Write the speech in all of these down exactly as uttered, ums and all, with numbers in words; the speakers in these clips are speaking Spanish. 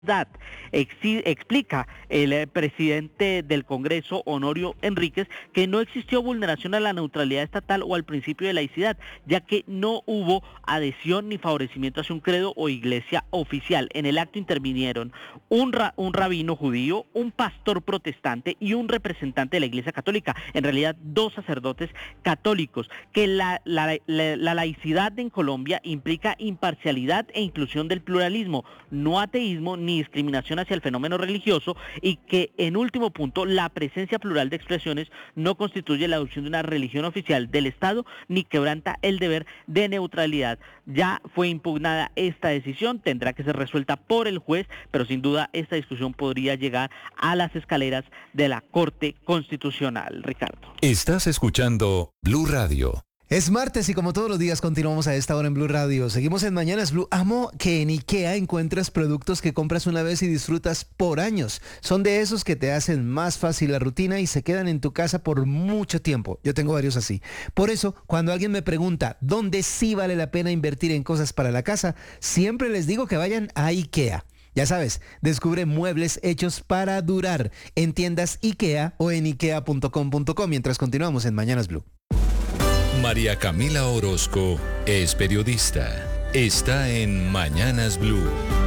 Exi- explica el eh, presidente del Congreso, Honorio Enríquez, que no existió vulneración a la neutralidad estatal o al principio de laicidad, ya que no hubo adhesión ni favorecimiento hacia un credo o iglesia oficial. En el acto intervinieron un, ra- un rabino judío, un pastor protestante y un representante de la Iglesia Católica, en realidad dos sacerdotes católicos, que la, la, la, la laicidad en Colombia implica imparcialidad e inclusión del pluralismo, no ateísmo ni discriminación hacia el fenómeno religioso, y que en último punto la presencia plural de expresiones no constituye la adopción de una religión oficial del Estado ni quebranta el deber de neutralidad. Ya fue impugnada esta decisión, tendrá que ser resuelta por el juez, pero sin duda esta discusión podría llegar a las escaleras de la Corte Constitucional. Ricardo. Estás escuchando Blue Radio. Es martes y como todos los días continuamos a esta hora en Blue Radio. Seguimos en Mañanas Blue. Amo que en IKEA encuentras productos que compras una vez y disfrutas por años. Son de esos que te hacen más fácil la rutina y se quedan en tu casa por mucho tiempo. Yo tengo varios así. Por eso, cuando alguien me pregunta dónde sí vale la pena invertir en cosas para la casa, siempre les digo que vayan a IKEA. Ya sabes, descubre muebles hechos para durar en tiendas IKEA o en ikea punto com punto co mientras continuamos en Mañanas Blue. María Camila Orozco es periodista. Está en Mañanas Blue.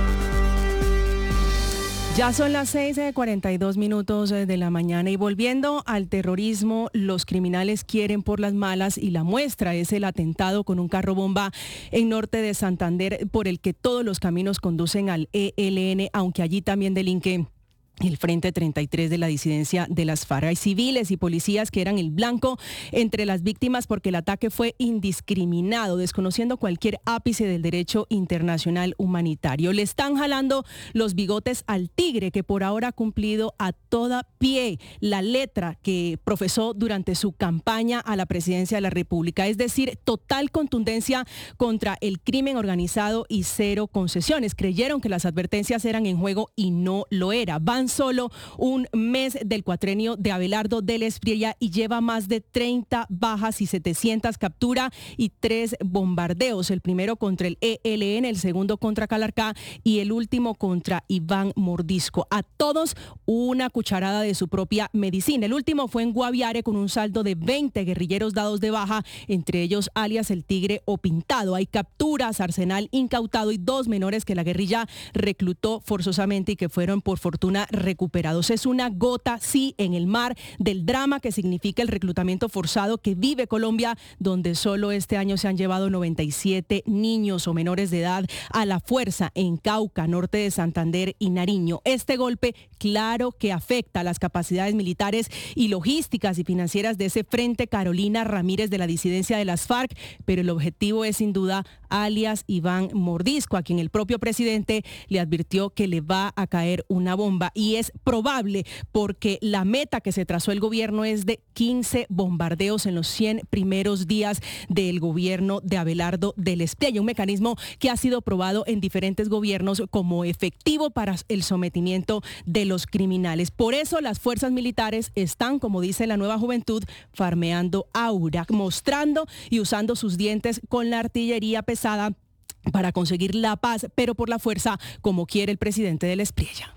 Ya son las seis cuarenta y dos minutos de la mañana y volviendo al terrorismo, los criminales quieren por las malas y la muestra es el atentado con un carro bomba en norte de Santander por el que todos los caminos conducen al E L N, aunque allí también delinque el Frente treinta y tres de la disidencia de las FARC. Hay civiles y policías que eran el blanco entre las víctimas porque el ataque fue indiscriminado, desconociendo cualquier ápice del derecho internacional humanitario. Le están jalando los bigotes al tigre, que por ahora ha cumplido a toda pie la letra que profesó durante su campaña a la presidencia de la República, es decir, total contundencia contra el crimen organizado y cero concesiones. Creyeron que las advertencias eran en juego y no lo era. Van solo un mes del cuatrenio de Abelardo del Espriella y lleva más de treinta bajas y setecientas capturas y tres bombardeos, el primero contra el E L N, el segundo contra Calarcá y el último contra Iván Mordisco. A todos una cucharada de su propia medicina. El último fue en Guaviare con un saldo de veinte guerrilleros dados de baja, entre ellos alias el Tigre o Pintado. Hay capturas, arsenal incautado y dos menores que la guerrilla reclutó forzosamente y que fueron por fortuna recuperados. Es una gota, sí, en el mar del drama que significa el reclutamiento forzado que vive Colombia, donde solo este año se han llevado noventa y siete niños o menores de edad a la fuerza en Cauca, norte de Santander y Nariño. Este golpe, claro que afecta a las capacidades militares y logísticas y financieras de ese Frente Carolina Ramírez de la disidencia de las FARC, pero el objetivo es sin duda alias Iván Mordisco, a quien el propio presidente le advirtió que le va a caer una bomba. Y es probable porque la meta que se trazó el gobierno es de quince bombardeos en los cien primeros días del gobierno de Abelardo del Espriella, un mecanismo que ha sido probado en diferentes gobiernos como efectivo para el sometimiento de los criminales. Por eso las fuerzas militares están, como dice la Nueva Juventud, farmeando aura, mostrando y usando sus dientes con la artillería pesada para conseguir la paz, pero por la fuerza, como quiere el presidente del Espriella.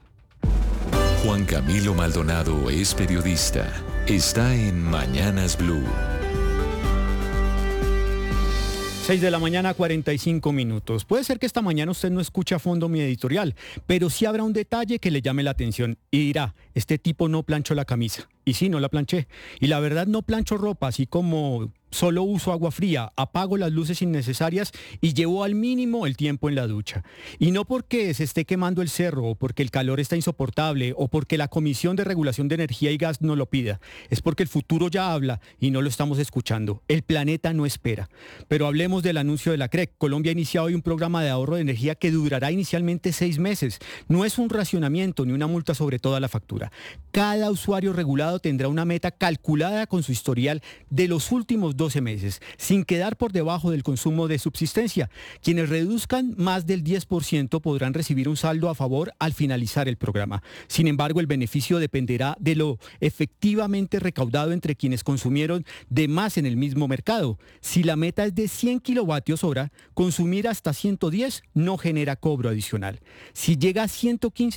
Juan Camilo Maldonado es periodista. Está en Mañanas Blue. seis de la mañana, cuarenta y cinco minutos. Puede ser que esta mañana usted no escuche a fondo mi editorial, pero sí habrá un detalle que le llame la atención y dirá, este tipo no planchó la camisa. Y sí, no la planché. Y la verdad no plancho ropa, así como solo uso agua fría, apago las luces innecesarias y llevo al mínimo el tiempo en la ducha. Y no porque se esté quemando el cerro, o porque el calor está insoportable, o porque la Comisión de Regulación de Energía y Gas no lo pida. Es porque el futuro ya habla y no lo estamos escuchando. El planeta no espera. Pero hablemos del anuncio de la C R E C. Colombia ha iniciado hoy un programa de ahorro de energía que durará inicialmente seis meses. No es un racionamiento ni una multa sobre toda la factura. hora. Cada usuario regulado tendrá una meta calculada con su historial de los últimos doce meses, sin quedar por debajo del consumo de subsistencia. Quienes reduzcan más del diez por ciento podrán recibir un saldo a favor al finalizar el programa. Sin embargo, el beneficio dependerá de lo efectivamente recaudado entre quienes consumieron de más en el mismo mercado. Si la meta es de cien kilovatios hora, consumir hasta ciento diez no genera cobro adicional. Si llega a ciento quince